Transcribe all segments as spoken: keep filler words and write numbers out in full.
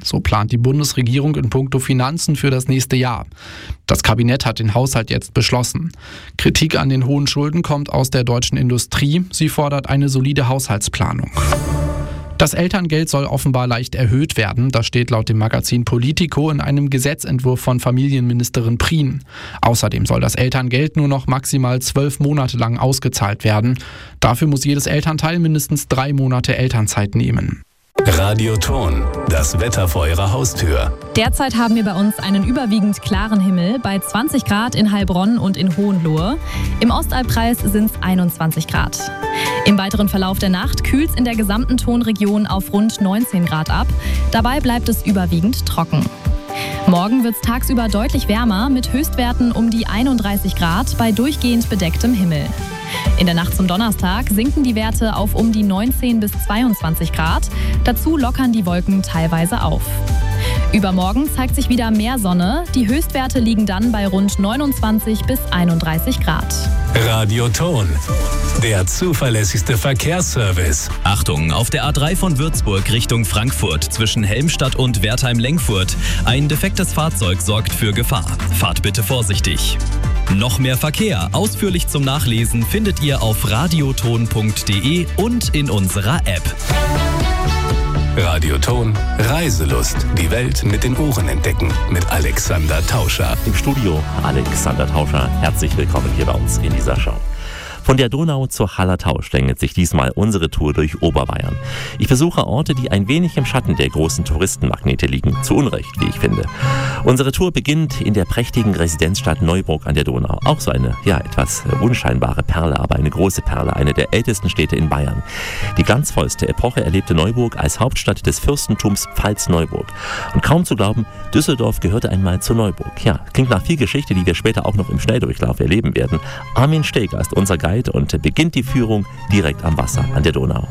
So plant die Bundesregierung in puncto Finanzen für das nächste Jahr. Das Kabinett hat den Haushalt jetzt beschlossen. Kritik an den hohen Schulden kommt aus der deutschen Industrie. Sie fordert eine solide Haushaltsplanung. Das Elterngeld soll offenbar leicht erhöht werden. Das steht laut dem Magazin Politico in einem Gesetzentwurf von Familienministerin Prien. Außerdem soll das Elterngeld nur noch maximal zwölf Monate lang ausgezahlt werden. Dafür muss jedes Elternteil mindestens drei Monate Elternzeit nehmen. Radioton, das Wetter vor Ihrer Haustür. Derzeit haben wir bei uns einen überwiegend klaren Himmel bei zwanzig Grad in Heilbronn und in Hohenlohe. Im Ostalbkreis sind es einundzwanzig Grad. Im weiteren Verlauf der Nacht kühlt es in der gesamten Tonregion auf rund neunzehn Grad ab. Dabei bleibt es überwiegend trocken. Morgen wird es tagsüber deutlich wärmer mit Höchstwerten um die einunddreißig Grad bei durchgehend bedecktem Himmel. In der Nacht zum Donnerstag sinken die Werte auf um die neunzehn bis zweiundzwanzig Grad. Dazu lockern die Wolken teilweise auf. Übermorgen zeigt sich wieder mehr Sonne. Die Höchstwerte liegen dann bei rund neunundzwanzig bis einunddreißig Grad. Radioton, der zuverlässigste Verkehrsservice. Achtung, auf der A drei von Würzburg Richtung Frankfurt zwischen Helmstadt und Wertheim-Lengfurt. Ein defektes Fahrzeug sorgt für Gefahr. Fahrt bitte vorsichtig. Noch mehr Verkehr, ausführlich zum Nachlesen, findet ihr auf radioton punkt de und in unserer App. Radioton, Reiselust. Die Welt mit den Ohren entdecken. Mit Alexander Tauscher. Im Studio Alexander Tauscher. Herzlich willkommen hier bei uns in dieser Show. Von der Donau zur Hallertau schlängelt sich diesmal unsere Tour durch Oberbayern. Ich besuche Orte, die ein wenig im Schatten der großen Touristenmagnete liegen. Zu Unrecht, wie ich finde. Unsere Tour beginnt in der prächtigen Residenzstadt Neuburg an der Donau. Auch so eine, ja, etwas unscheinbare Perle, aber eine große Perle. Eine der ältesten Städte in Bayern. Die glanzvollste Epoche erlebte Neuburg als Hauptstadt des Fürstentums Pfalz-Neuburg. Und kaum zu glauben, Düsseldorf gehörte einmal zu Neuburg. Ja, klingt nach viel Geschichte, die wir später auch noch im Schnelldurchlauf erleben werden. Armin Steger ist unser Guide und beginnt die Führung direkt am Wasser an der Donau.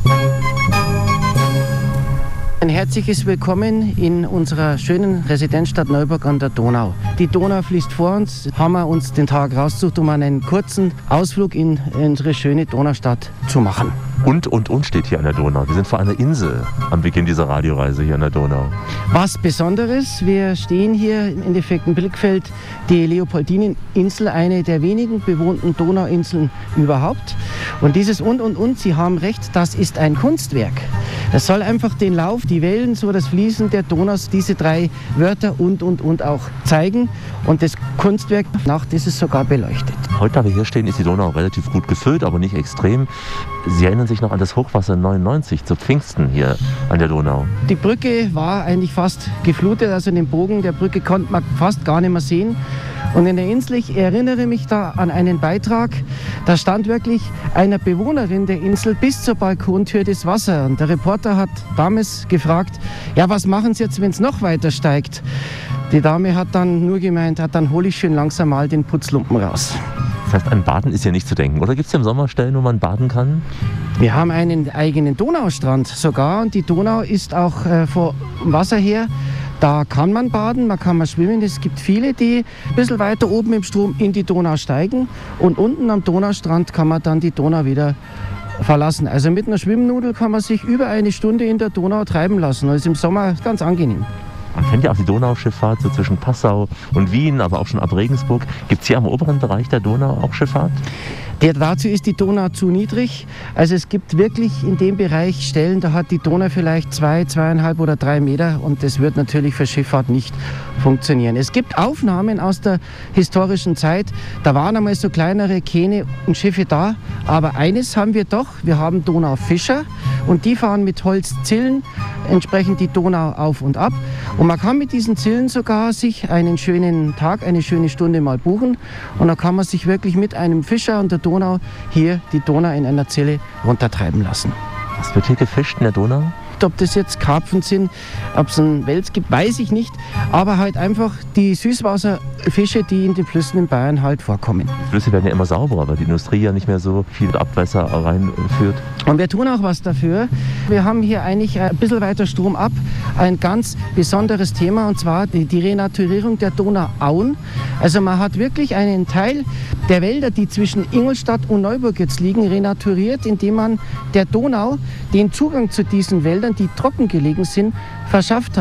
Ein herzliches Willkommen in unserer schönen Residenzstadt Neuburg an der Donau. Die Donau fließt vor uns, haben wir uns den Tag rausgesucht, um einen kurzen Ausflug in unsere schöne Donaustadt zu machen. Und, und, und steht hier an der Donau. Wir sind vor einer Insel am Beginn dieser Radioreise hier an der Donau. Was Besonderes, wir stehen hier im Endeffekt im Blickfeld die Leopoldineninsel, eine der wenigen bewohnten Donauinseln überhaupt. Und dieses und, und, und, Sie haben recht, das ist ein Kunstwerk. Es soll einfach den Lauf, die Wellen, so das Fließen der Donau, diese drei Wörter und, und, und auch zeigen. Und das Kunstwerk, Nacht ist es sogar beleuchtet. Heute, da wir hier stehen, ist die Donau relativ gut gefüllt, aber nicht extrem. Sie erinnern sich noch an das Hochwasser neunundneunzig zu Pfingsten hier an der Donau. Die Brücke war eigentlich fast geflutet, also den Bogen der Brücke konnte man fast gar nicht mehr sehen. Und in der Insel, ich erinnere mich da an einen Beitrag, da stand wirklich einer Bewohnerin der Insel bis zur Balkontür das Wasser. Und der Reporter hat damals gefragt, ja, was machen Sie jetzt, wenn es noch weiter steigt? Die Dame hat dann nur gemeint, hat, dann hole ich schön langsam mal den Putzlumpen raus. Das heißt, an Baden ist ja nicht zu denken. Oder gibt es im Sommer Stellen, wo man baden kann? Wir haben einen eigenen Donaustrand sogar. Und die Donau ist auch äh, vom Wasser her. Da kann man baden, man kann mal schwimmen. Es gibt viele, die ein bisschen weiter oben im Strom in die Donau steigen. Und unten am Donaustrand kann man dann die Donau wieder verlassen. Also mit einer Schwimmnudel kann man sich über eine Stunde in der Donau treiben lassen. Das ist im Sommer ganz angenehm. Man kennt ja auch die Donauschifffahrt, so zwischen Passau und Wien, aber auch schon ab Regensburg. Gibt es hier am oberen Bereich der Donau auch Schifffahrt? Der, dazu ist die Donau zu niedrig. Also es gibt wirklich in dem Bereich Stellen, da hat die Donau vielleicht zwei, zweieinhalb oder drei Meter und das wird natürlich für Schifffahrt nicht funktionieren. Es gibt Aufnahmen aus der historischen Zeit, da waren einmal so kleinere Kähne und Schiffe da, aber eines haben wir doch, wir haben Donaufischer und die fahren mit Holzzillen entsprechend die Donau auf und ab und man kann mit diesen Zillen sogar sich einen schönen Tag, eine schöne Stunde mal buchen und dann kann man sich wirklich mit einem Fischer und der Donau hier die Donau in einer Zelle runtertreiben lassen. Was wird hier gefischt in der Donau? Ob das jetzt Karpfen sind, ob es einen Wels gibt, weiß ich nicht. Aber halt einfach die Süßwasserfische, die in den Flüssen in Bayern halt vorkommen. Die Flüsse werden ja immer sauberer, weil die Industrie ja nicht mehr so viel Abwasser reinführt. Und wir tun auch was dafür. Wir haben hier eigentlich ein bisschen weiter Strom ab ein ganz besonderes Thema, und zwar die, die Renaturierung der Donauauen. Also man hat wirklich einen Teil der Wälder, die zwischen Ingolstadt und Neuburg jetzt liegen, renaturiert, indem man der Donau den Zugang zu diesen Wäldern, die trocken gelegen sind, verschafft hat.